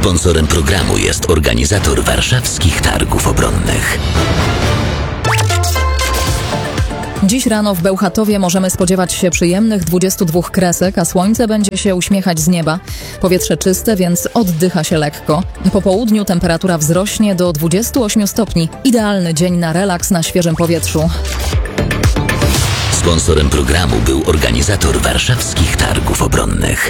Sponsorem programu jest organizator Warszawskich Targów Obronnych. Dziś rano w Bełchatowie możemy spodziewać się przyjemnych 22 kresek, a słońce będzie się uśmiechać z nieba. Powietrze czyste, więc oddycha się lekko. Po południu temperatura wzrośnie do 28 stopni. Idealny dzień na relaks na świeżym powietrzu. Sponsorem programu był organizator Warszawskich Targów Obronnych.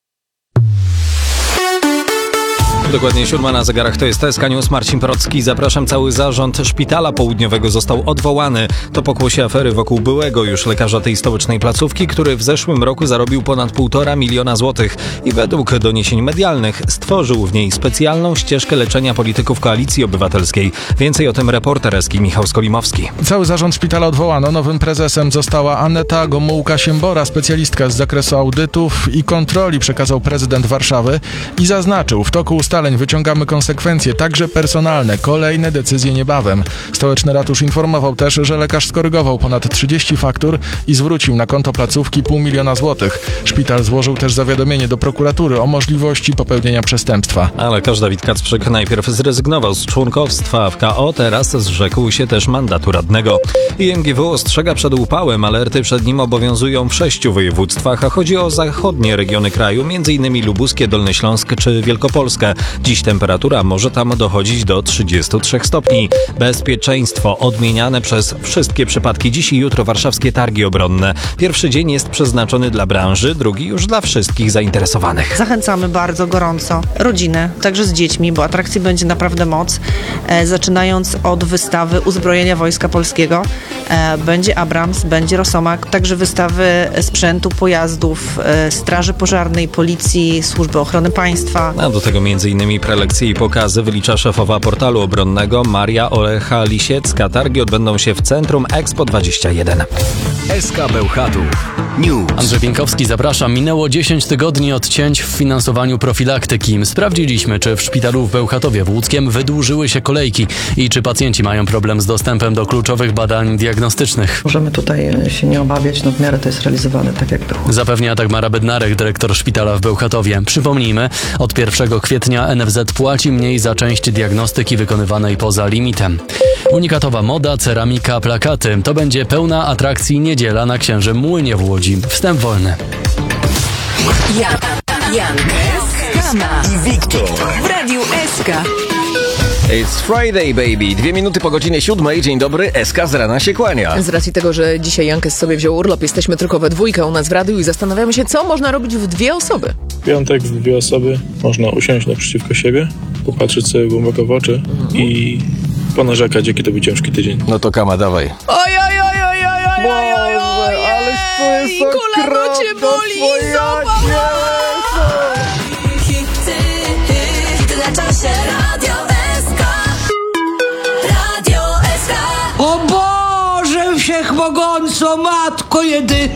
Dokładnie 7 na zegarach, to jest SK News, Marcin Procki. Zapraszam. Cały zarząd Szpitala Południowego został odwołany. To pokłosie afery wokół byłego już lekarza tej stołecznej placówki, który w zeszłym roku zarobił ponad 1,5 miliona złotych i według doniesień medialnych stworzył w niej specjalną ścieżkę leczenia polityków Koalicji Obywatelskiej. Więcej o tym reporter SK Michał Skolimowski. Cały zarząd szpitala odwołano. Nowym prezesem została Aneta Gomułka-Siembora, specjalistka z zakresu audytów i kontroli, przekazał prezydent Warszawy i zaznaczył: w toku ustaleń wyciągamy konsekwencje, także personalne. Kolejne decyzje niebawem. Stołeczny ratusz informował też, że lekarz skorygował ponad 30 faktur i zwrócił na konto placówki 500 000 złotych. Szpital złożył też zawiadomienie do prokuratury o możliwości popełnienia przestępstwa. A lekarz Dawid Kacprzyk najpierw zrezygnował z członkostwa w KO, teraz zrzekł się też mandatu radnego. IMGW ostrzega przed upałem, alerty przed nim obowiązują w 6 województwach, a chodzi o zachodnie regiony kraju, m.in. lubuskie, Dolny Śląsk czy Wielkopolskę. Dziś temperatura może tam dochodzić do 33 stopni. Bezpieczeństwo odmieniane przez wszystkie przypadki. Dziś i jutro warszawskie targi obronne. Pierwszy dzień jest przeznaczony dla branży, drugi już dla wszystkich zainteresowanych. Zachęcamy bardzo gorąco rodziny, także z dziećmi, bo atrakcji będzie naprawdę moc. Zaczynając od wystawy uzbrojenia Wojska Polskiego. Będzie Abrams, będzie Rosomak, także wystawy sprzętu, pojazdów, Straży Pożarnej, Policji, Służby Ochrony Państwa. A do tego m.in. prelekcje i pokazy wylicza szefowa portalu obronnego Maria Olecha-Lisiecka. Targi odbędą się w Centrum Expo 21. SK Bełchatów News. Andrzej Pienkowski, zapraszam. Minęło 10 tygodni od cięć w finansowaniu profilaktyki. Sprawdziliśmy, czy w szpitalu w Bełchatowie w Łódzkiem wydłużyły się kolejki i czy pacjenci mają problem z dostępem do kluczowych badań diagnostycznych. Możemy tutaj się nie obawiać, w miarę to jest realizowane tak, jak było. Zapewnia Dagmara Bednarek, dyrektor szpitala w Bełchatowie. Przypomnijmy, od 1 kwietnia NFZ płaci mniej za część diagnostyki wykonywanej poza limitem. Unikatowa moda, ceramika, plakaty. To będzie pełna atrakcji niedziela na Księżym Młynie w Łodzi. Wstęp wolny. Jan, Kama i Wiktor w Radiu SK. It's Friday, baby. 2 minuty po godzinie 7. Dzień dobry, SK z rana się kłania. Z racji tego, że dzisiaj Jankes sobie wziął urlop, jesteśmy tylko we dwójkę u nas w radiu i zastanawiamy się, co można robić w 2 osoby. W piątek w 2 osoby można usiąść naprzeciwko siebie, popatrzeć sobie głęboko w oczy i ponarzekać, jaki to był ciężki tydzień. No to Kama, dawaj. Oj, ależ to jest kolano cię boli, O Boże, wszechmogąco, matko jedyna.